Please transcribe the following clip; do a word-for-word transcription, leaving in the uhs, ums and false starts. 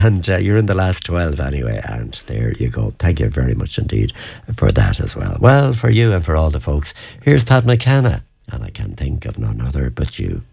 And uh, you're in the last twelve anyway, and there you go. Thank you very much indeed for that as well. Well, for you and for all the folks, here's Pat McKenna, and I can think of none other but you.